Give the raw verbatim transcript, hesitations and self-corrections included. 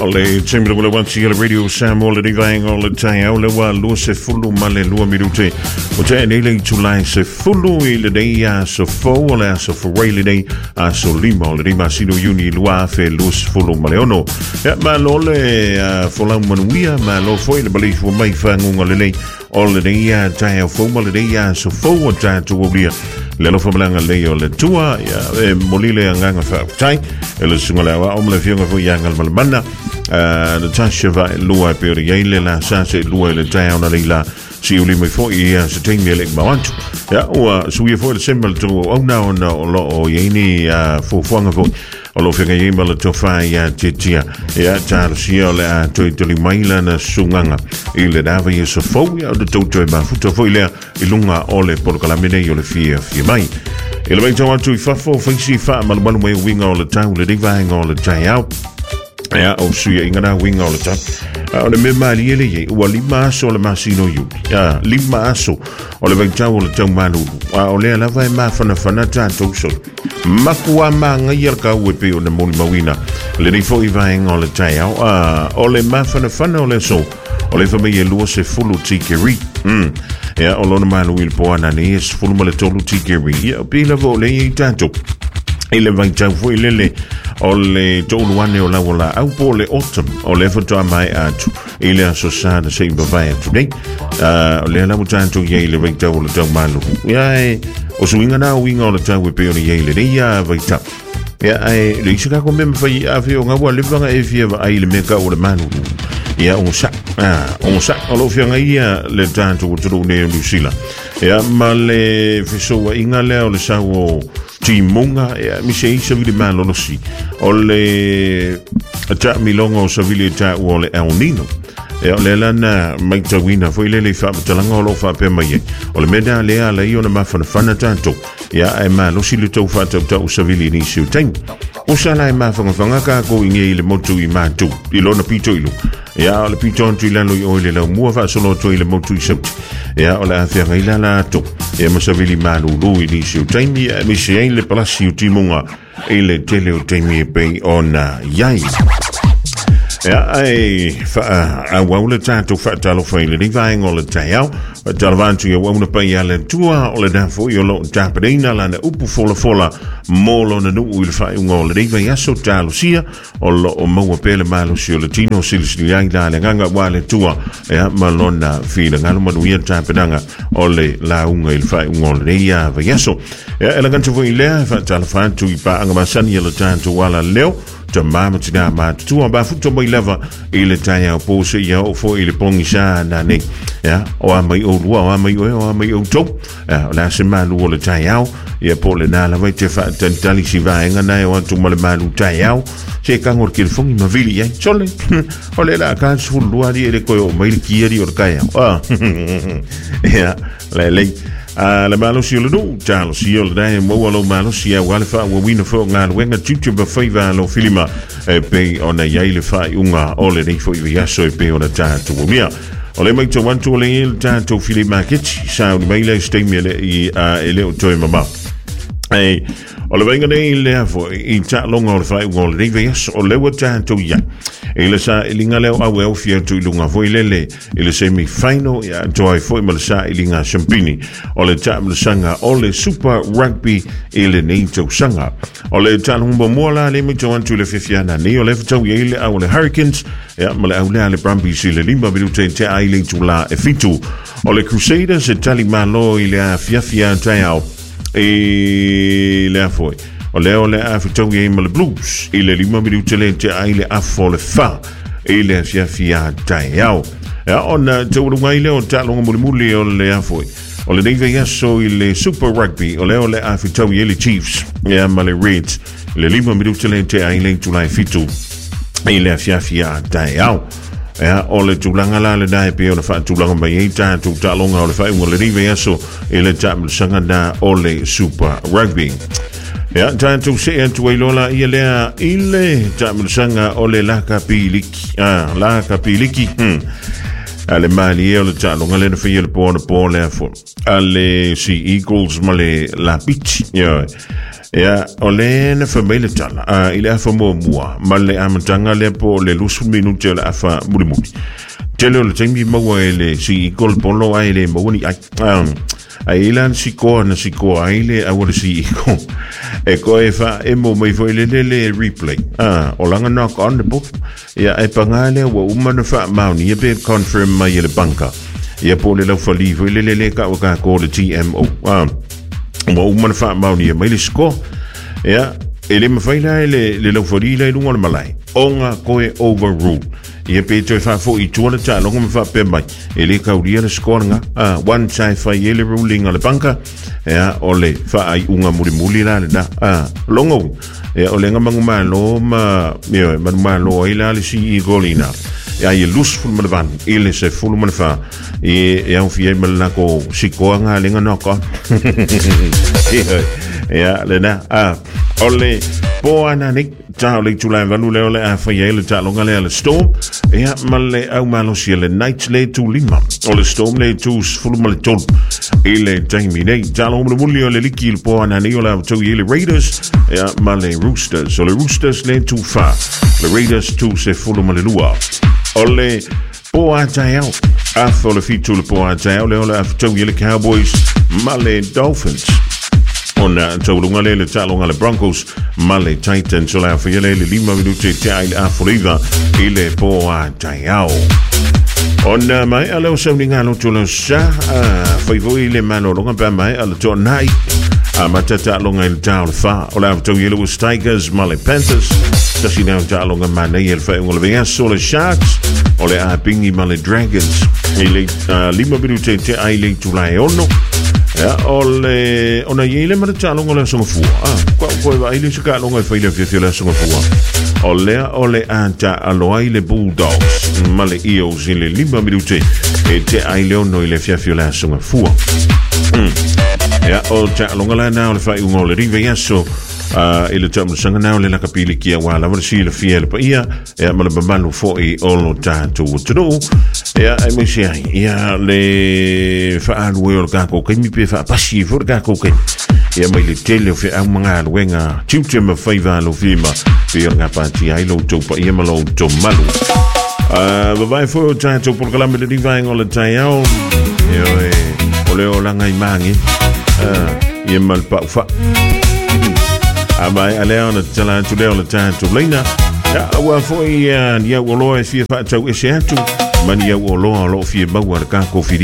Ole timbre wala wansi le radio Sam ole di vaing ole tai ole wa lu se fulu male lu minute o te ne le tulai se fulu ile dei ya so fo ole so for really dei a so lima ole di masino uni lua fe lu se fulu male ono ya ma lole fo la manuia ma lo foi le belief wo mai fa ngunga le le ole dei ya tai fo male dei ya so fo o tai to oblia le lo famlanga le ole tua ya molile nganga fa tai ele sungala wa omle fianga fo yangal malmana de tasje va lua per yele la sa se lua le down ali la si uli me fo ia se ting le ma want ja o so ie fo le symbol to o na no lo o yeni fo fanga fo o lo fianga yema le to fa ya titia ya tar si ole a to to li maila na sunganga ile dava ye so fo ya de to to ma fu to fo ile ilunga ole por kala mene yo le fia fia mai ile mai to want to fa fo fa si fa mal mal mai winga ole town le diva ngol le tai out ja o suya ingana winga all the time o le me mali ele ye o lima so le masino yu ya lima so o le venta o le tau malu o le la vai ma fana fana ta to so makua manga yer ka we pe o na moni mawina le ni fo i vai all the time o le ma fana fana o le so o le famiglia lu se fulu tikeri mm ya o lo na malu il po ana ni es fulu male tolu tikeri ya pe la vo le tanto ile vai tau fo ile le o le tolu ane o lawa la au po le autumn o le fotoa mai atu ile aso sa na se imbavai atu nei o le alamu tanto ia ile vai tau o le tau malu ia o suinga na winga o le tau e peo ni ia ile nei ia vai tau ia ai le isa kako mema fai a fio ngawa le vanga e fia va ai le meka o le malu ia o sa o sa o lo fianga ia le tanto o turu ne Lucila ia ma le fisoa inga le o le sa o timonga e mi sei se vile malo lo si o le ta milonga o savile ta o le elnino e o le lana mai tawina foi le le fa talanga lo fa pe mai o le meda le ala io na mafana fana tanto ya e malo si le tau fa tau o savile ni si tem o sala e mafanga fanga ka ko inge le motu i matu i lona pito ilu ya le pito tu lano o le la mua fa solo to ile motu i sept ya o la afia ila la to e mo savile malo lu i ni si tem mi sei le palasi utimonga e le tele o temi pe ona yai ja ai fa a wole tanto fa talo fa ile di vai ngol taiao talvantu yo una pa yale tua o le da fo yo lo tapena la na upu fola fola molo na nu il fa ngol di vai aso talo sia o lo o mo pele malo si le tino silsi yang la le nganga wale tua ya malona fila ngalo mo wi tapena o le la unga il fa ngol di ya vai aso ya elegante fo ile fa talvantu i pa anga masani yo tanto wala leo mama tina ma tu ba futo mai lava ile tanya po se ya o fo ile pongisha na ne ya o mai o lua o mai o mai o to ya la se ma lu le tanya ya po le na la vai te fa tali si va nga na o tu mal ma lu tanya se ka ngor kil fongi ma vili ya chole o le la ka su lua di le ko mai ki ri o ka ya ya le le a la malo si le do talo si le dai mo lo malo si a wale fa wo wina fo nga wenga tutu ba faiva lo filima e pe ona yai le fa unga ole nei fo i aso e pe ona tanto wo mia ole mai to want to le il tanto filima ke sa mai le stemele i a ele o to mama ai ole venga nei le fo i ta longa o fa unga le nei o le wa tanto ya ele sa ilinga leo au e fia tu lunga foi lele ele semi final ya joy foi mal sa ilinga champini ole tam le sanga ole super rugby ele nei to sanga ole tan humbo mola le mi to antu le fifiana ni ole to ele au le Hurricanes ya mal au le Brumbies le limba bilu te te ai le tu la e fitu ole Crusaders e tali malo ile a fia fia tao e le foi o leo le a fitau ye mal blues ile lima mi utelente ai le a fole fa ile fia fia tai au ya ona te urunga ile o talo ngomuli muli o le a foi o le dei ya so ile super rugby o leo le a fitau ye le Chiefs ya mal Reds ile lima mi utelente ai le tu lai fitu ile fia fia tai au ya o le tulanga la le dai pe o le fa tulanga mai ta tu talonga o le fa o le dei ya so ile tam sanga da o le super rugby ya tanto se antu ilola ile ile tamsanga ole la kapiliki ah la kapiliki hm ale mali o le talo ngale na fie le po na po le fo ale si Eagles male la beach ya ya ole na famile tala a ile afa mo mua male amtanga le po le lusu minuto le afa muri muri tele le temi mo ele si Eagles polo ai le mo ni ai ailan siko na siko aile awole si iko e ko e fa e mo mai foi le le replay ah olanga knock on the book ya e pangale wa umana fa mauni e be confirm mai le banka ya po le lo fa li foi le le ka ka ko le T M O ah wa umana fa mauni mai le siko ya ele me fai le le lo fa li le lunga malai onga ko e overrule ia pe toi fa fo I tuala ta longa me fa pe mai ele ka uria le scoringa ah one sai fa ele ruling ale banka ya ole fa ai unga muri muri la na ah longo e ole nga manguma lo ma me ma lo ila le si golina ya ye lus ful man van ele se ful man fa e ya un fie me la ko sikoanga le nga noko ya le na ah ole po ana nik ta le tula vanu le ole a fa ye le ta longa le storm ja male au malo si le night le tu lima o le storm le tu fulu male tol ele Jamie ne talo mo mo le liki il po ana ni ola to ye le Raiders ja male Roosters so le Roosters le tu fa le Raiders tu se fulu male lua ole po a tayao a fo le fitu le po a tayao le ola to ye le Cowboys male Dolphins ona to lunga le le talo ngale Broncos male Titans so la fie le lima minuti tai a Florida ile po a tayao ona mai ala o sauni ngalo to lo sa foi foi le mano longa pa mai ala to nai a matata longa il tao fa ola to ye le Tigers male Panthers tasi na talo longa mana ye fa ngolo venga solo Sharks ole a pingi male Dragons ile lima minuti tai le to la ono ja ole ona yele ma tsa longa la songa fu ah kwa kwa va ile ska longa fa ile fi la songa fu ole ole anta alo ile Bulldogs male Eels ile lima minuti e te ai le ono ile fi la songa fu ja o tsa longa la na ole fa un ole rive yaso uh ile tamu sanga na ole la kapili kia wala wa si le fiel pa ia ya mala bamalu fo I olo tanto tudo ya ai mo sia ya le fa an we o ka ko ke mi pe fa pasi fo ka ko ke ya mai le tele fe a manga wenga chiuche ma faiva lo fima pe nga pa ti ai lo to pa ia malo to malu uh va vai fo tanto por kala me di vai ngol tayao yo e ole o la ngai mangi ah ia mal pa fa Abai ale ona tala tu le ona tanto leina ya wa foi ya ya wo lo e fi fa tau e se atu mani ya wo lo lo fi ba wa ka ko fi